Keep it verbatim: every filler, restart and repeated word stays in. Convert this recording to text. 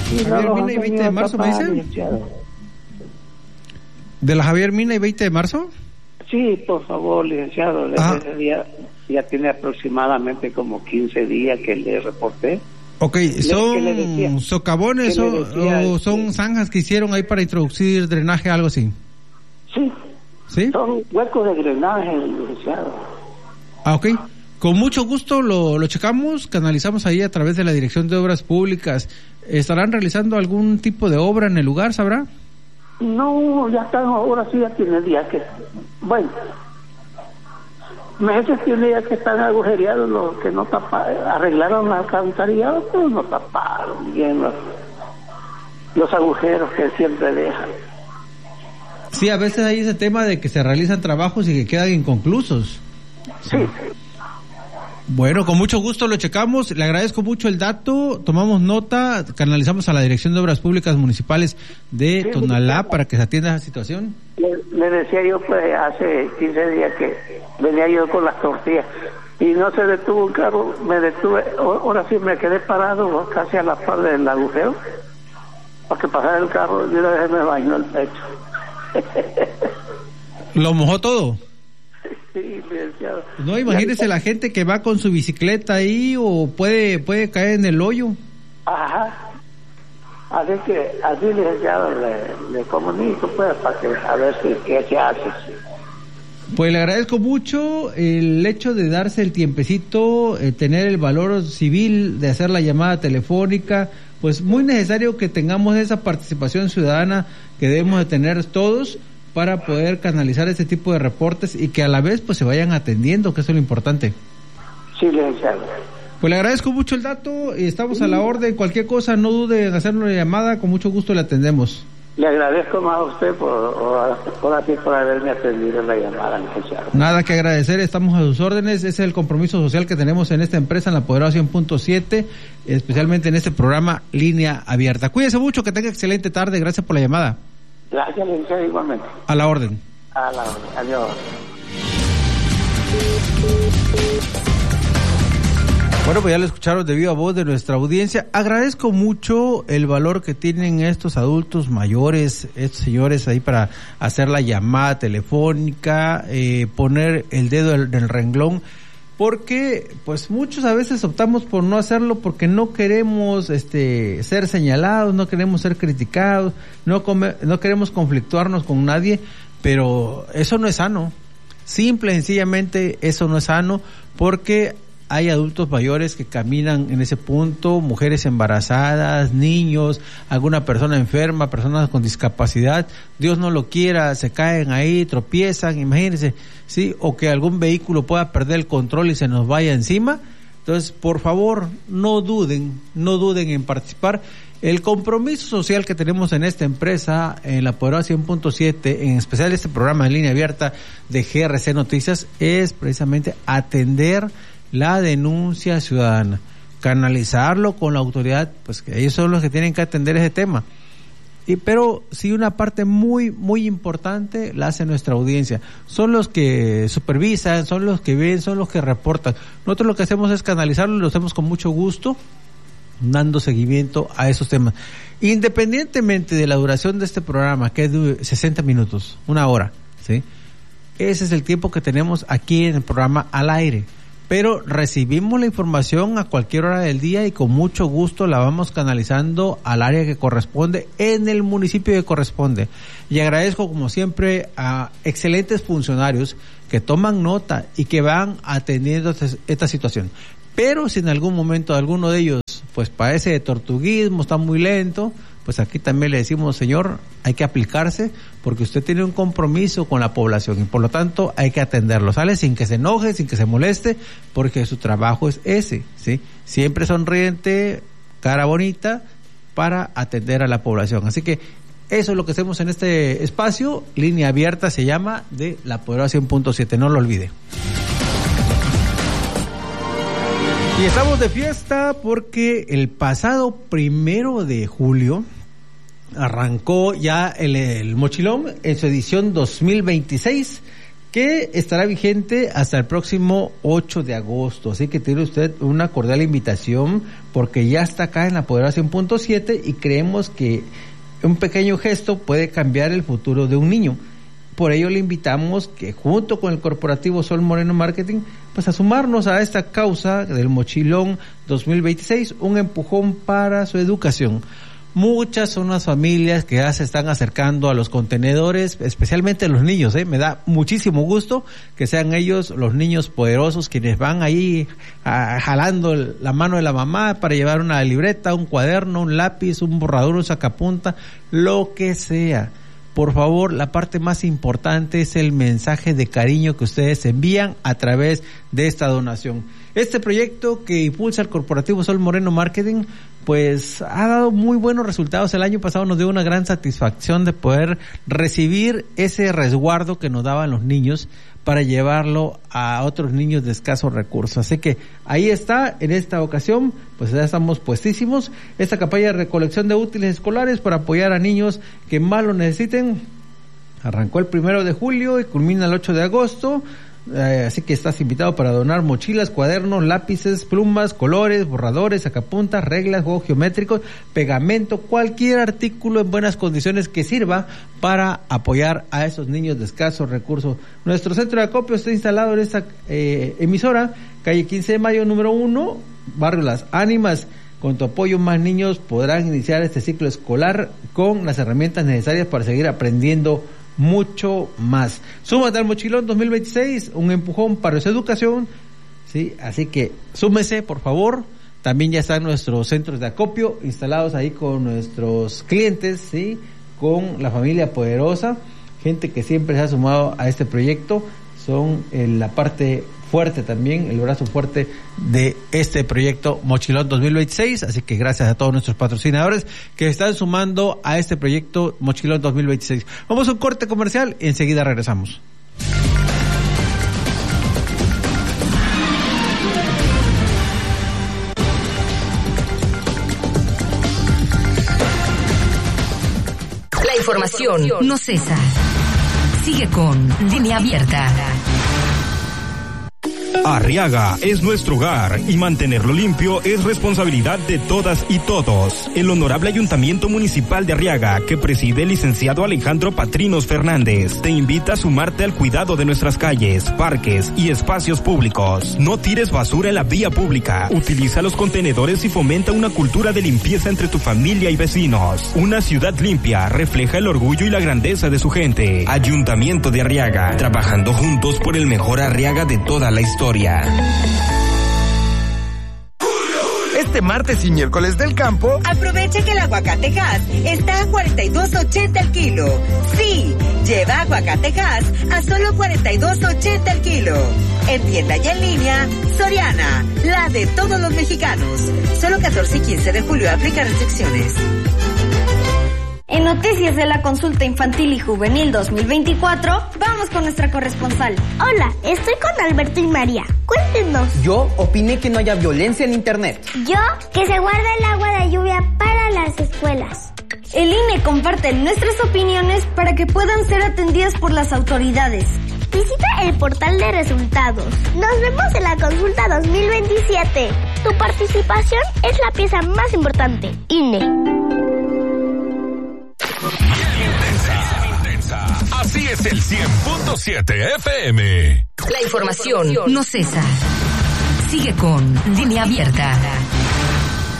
Sí, Javier no, Mina y veinte de marzo, ¿me dice? Licenciado. ¿De la Javier Mina y veinte de marzo? Sí, por favor, licenciado. Ah. Ya, ya tiene aproximadamente como quince días que le reporté. Ok, ¿son socavones o, o son este, zanjas que hicieron ahí para introducir drenaje, algo así? Sí. ¿Sí? Son huecos de drenaje, licenciado. Ah, ok. Con mucho gusto lo, lo checamos, canalizamos ahí a través de la Dirección de Obras Públicas. ¿Estarán realizando algún tipo de obra en el lugar, sabrá? No, ya están, ahora sí ya tiene días que... Bueno, meses tiene ya que están agujereados los que no taparon, arreglaron la alcantarillado, pero no taparon bien los, los agujeros que siempre dejan. Sí, a veces hay ese tema de que se realizan trabajos y que quedan inconclusos. Sí. Bueno, con mucho gusto lo checamos, le agradezco mucho el dato, tomamos nota, canalizamos a la Dirección de Obras Públicas Municipales de sí, Tonalá sí, para que se atienda esa situación. Le, le decía yo pues hace quince días que venía yo con las tortillas y no se detuvo un carro, me detuve, ahora sí me quedé parado casi a la par del agujero para que pasara el carro y una vez me bañó el pecho. ¿Lo mojó todo? Sí, licenciado. No, imagínese la gente que va con su bicicleta ahí o puede puede caer en el hoyo. Ajá. Así que, así licenciado, le, le comunico pues para que a ver si qué se hace. Pues le agradezco mucho el hecho de darse el tiempecito, eh, tener el valor civil de hacer la llamada telefónica, pues muy necesario que tengamos esa participación ciudadana que debemos de tener todos para poder canalizar este tipo de reportes y que a la vez pues se vayan atendiendo, que eso es lo importante. Sí, licenciado. Pues le agradezco mucho el dato y estamos sí. a la orden. Cualquier cosa, no dude en hacernos una llamada, con mucho gusto le atendemos. Le agradezco más a usted por, por así por haberme atendido la llamada, licenciado. Nada que agradecer, estamos a sus órdenes. Ese es el compromiso social que tenemos en esta empresa, en la Poderosa cien punto siete, especialmente en este programa Línea Abierta. Cuídese mucho, que tenga excelente tarde. Gracias por la llamada. Gracias, licenciado, igualmente. A la orden. A la orden. Adiós. Bueno, pues ya lo escucharon de viva voz de nuestra audiencia. Agradezco mucho el valor que tienen estos adultos mayores, estos señores ahí para hacer la llamada telefónica, eh, poner el dedo en el renglón, porque pues muchos a veces optamos por no hacerlo porque no queremos este ser señalados, no queremos ser criticados, no come, no queremos conflictuarnos con nadie, pero eso no es sano. Simple y sencillamente eso no es sano, porque hay adultos mayores que caminan en ese punto, mujeres embarazadas, niños, alguna persona enferma, personas con discapacidad, Dios no lo quiera, se caen ahí, tropiezan, imagínense, sí, o que algún vehículo pueda perder el control y se nos vaya encima. Entonces, por favor, no duden, no duden en participar. El compromiso social que tenemos en esta empresa, en la Poderosa cien punto siete, en especial este programa de Línea Abierta de G R C Noticias, es precisamente atender la denuncia ciudadana, canalizarlo con la autoridad, pues que ellos son los que tienen que atender ese tema. Y pero sí, una parte muy muy importante la hace nuestra audiencia. Son los que supervisan, son los que ven, son los que reportan. Nosotros lo que hacemos es canalizarlo y lo hacemos con mucho gusto, dando seguimiento a esos temas. Independientemente de la duración de este programa, que es sesenta minutos, una hora, ¿sí? Ese es el tiempo que tenemos aquí en el programa al aire. Pero recibimos la información a cualquier hora del día y con mucho gusto la vamos canalizando al área que corresponde en el municipio que corresponde. Y agradezco como siempre a excelentes funcionarios que toman nota y que van atendiendo esta situación. Pero si en algún momento alguno de ellos pues padece de tortuguismo, está muy lento, pues aquí también le decimos, señor, hay que aplicarse porque usted tiene un compromiso con la población y por lo tanto hay que atenderlo, ¿sale? Sin que se enoje, sin que se moleste, porque su trabajo es ese, ¿sí? Siempre sonriente, cara bonita, para atender a la población. Así que eso es lo que hacemos en este espacio. Línea Abierta se llama, de la Poderosa cien punto siete, no lo olvide. Y estamos de fiesta porque el pasado primero de julio arrancó ya el, el Mochilón en su edición dos mil veintiséis, que estará vigente hasta el próximo ocho de agosto. Así que tiene usted una cordial invitación, porque ya está acá en la Poderosa punto siete y creemos que un pequeño gesto puede cambiar el futuro de un niño. Por ello le invitamos que junto con el corporativo Sol Moreno Marketing, pues a sumarnos a esta causa del Mochilón dos mil veintiséis, un empujón para su educación. Muchas son las familias que ya se están acercando a los contenedores, especialmente los niños, ¿eh? Me da muchísimo gusto que sean ellos, los niños poderosos, quienes van ahí a, jalando el, la mano de la mamá para llevar una libreta, un cuaderno, un lápiz, un borrador, un sacapunta, lo que sea. Por favor, la parte más importante es el mensaje de cariño que ustedes envían a través de esta donación. Este proyecto que impulsa el corporativo Sol Moreno Marketing, pues ha dado muy buenos resultados. El año pasado nos dio una gran satisfacción de poder recibir ese resguardo que nos daban los niños para llevarlo a otros niños de escasos recursos. Así que ahí está, en esta ocasión, pues ya estamos puestísimos. Esta campaña de recolección de útiles escolares para apoyar a niños que más lo necesiten arrancó el primero de julio y culmina el ocho de agosto. Eh, así que estás invitado para donar mochilas, cuadernos, lápices, plumas, colores, borradores, sacapuntas, reglas, juegos geométricos, pegamento, cualquier artículo en buenas condiciones que sirva para apoyar a esos niños de escasos recursos. Nuestro centro de acopio está instalado en esta eh, emisora, calle quince de mayo, número uno, barrio Las Ánimas. Con tu apoyo, más niños podrán iniciar este ciclo escolar con las herramientas necesarias para seguir aprendiendo mucho más. Súmate al Mochilón dos mil veintiséis, un empujón para su educación, sí, así que súmese, por favor. También ya están nuestros centros de acopio instalados ahí con nuestros clientes, sí, con la familia poderosa, gente que siempre se ha sumado a este proyecto, son en la parte fuerte también, el brazo fuerte de este proyecto Mochilón dos mil veintiséis, así que gracias a todos nuestros patrocinadores que están sumando a este proyecto Mochilón dos mil veintiséis. Vamos a un corte comercial y enseguida regresamos. La información no cesa. Sigue con Línea Abierta. Arriaga es nuestro hogar y mantenerlo limpio es responsabilidad de todas y todos. El Honorable Ayuntamiento Municipal de Arriaga, que preside el licenciado Alejandro Patrinos Fernández, te invita a sumarte al cuidado de nuestras calles, parques y espacios públicos. No tires basura en la vía pública, utiliza los contenedores y fomenta una cultura de limpieza entre tu familia y vecinos. Una ciudad limpia refleja el orgullo y la grandeza de su gente. Ayuntamiento de Arriaga, trabajando juntos por el mejor Arriaga de toda la historia. Este martes y miércoles del campo, aprovecha que el aguacate Hass está a cuarenta y dos ochenta el kilo. Sí, lleva aguacate Hass a solo cuarenta y dos ochenta el kilo. En tienda y en línea, Soriana, la de todos los mexicanos. Solo catorce y quince de julio, aplica restricciones. En noticias de la consulta infantil y juvenil dos mil veinticuatro, vamos con nuestra corresponsal. Hola, estoy con Alberto y María. Cuéntenos. Yo opiné que no haya violencia en internet. Yo, que se guarde el agua de lluvia para las escuelas. El I N E comparte nuestras opiniones para que puedan ser atendidas por las autoridades. Visita el portal de resultados. Nos vemos en la consulta dos mil veintisiete. Tu participación es la pieza más importante. I N E. Así es el cien punto siete F M. La información no cesa. Sigue con Línea Abierta.